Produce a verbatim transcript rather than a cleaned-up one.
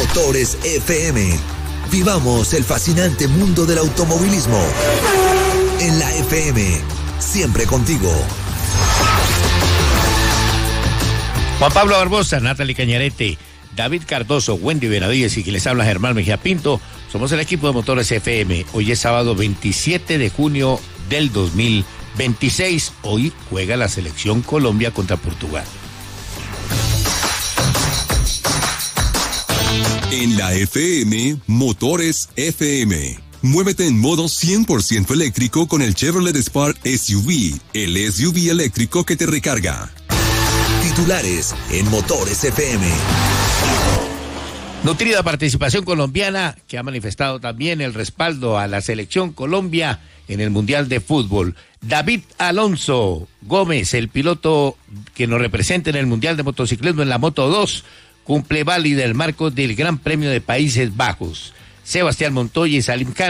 Motores F M. Vivamos el fascinante mundo del automovilismo. En la F M, siempre contigo. Juan Pablo Barbosa, Natalie Cañarete, David Cardoso, Wendy Benavides y quien les habla Germán Mejía Pinto. Somos el equipo de Motores F M. Hoy es sábado veintisiete de junio del dos mil veintiséis. Hoy juega la selección Colombia contra Portugal. En la F M, Motores F M. Muévete en modo cien por ciento eléctrico con el Chevrolet Spark S U V, el S U V eléctrico que te recarga. Titulares en Motores F M. Nutrida participación colombiana que ha manifestado también el respaldo a la selección Colombia en el Mundial de Fútbol. David Alonso Gómez, el piloto que nos representa en el Mundial de Motociclismo en la Moto dos, cumple válida el marco del Gran Premio de Países Bajos. Sebastián Montoya y Salim Khan